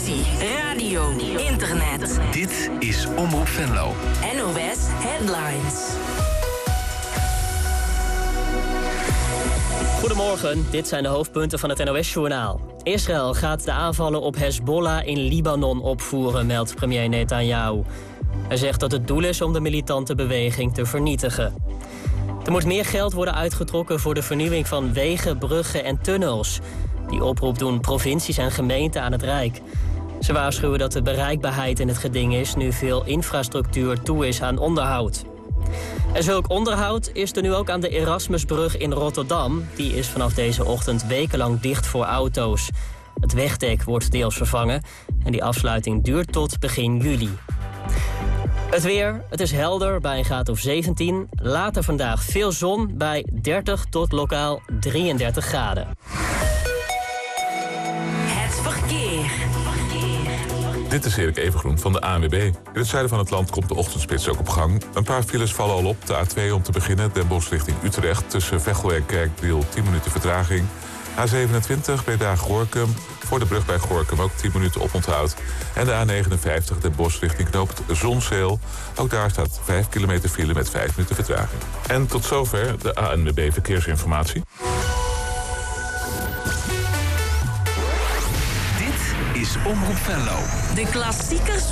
televisie, radio, internet. Dit is Omroep Venlo. NOS Headlines. Goedemorgen, dit zijn de hoofdpunten van het NOS-journaal. Israël gaat de aanvallen op Hezbollah in Libanon opvoeren, meldt premier Netanyahu. Hij zegt dat het doel is om de militante beweging te vernietigen. Er moet meer geld worden uitgetrokken voor de vernieuwing van wegen, bruggen en tunnels. Die oproep doen provincies en gemeenten aan het Rijk. Ze waarschuwen dat de bereikbaarheid in het geding is nu veel infrastructuur toe is aan onderhoud. En zulk onderhoud is er nu ook aan de Erasmusbrug in Rotterdam. Die is vanaf deze ochtend wekenlang dicht voor auto's. Het wegdek wordt deels vervangen en die afsluiting duurt tot begin juli. Het weer, het is helder bij een graad of 17. Later vandaag veel zon bij 30 tot lokaal 33 graden. Het verkeer. Dit is Erik Evengroen van de ANWB. In het zuiden van het land komt de ochtendspits ook op gang. Een paar files vallen al op. De A2 om te beginnen, Den Bosch richting Utrecht. Tussen Veghel en Kerkdriel 10 minuten vertraging. A27 Breda-Gorinchem. Voor de brug bij Gorinchem ook 10 minuten oponthoud. En de A59 Den Bosch richting Knoopend Zonzeel. Ook daar staat 5 kilometer file met 5 minuten vertraging. En tot zover de ANWB Verkeersinformatie. Dit is Omroep Venlo. De klassiekers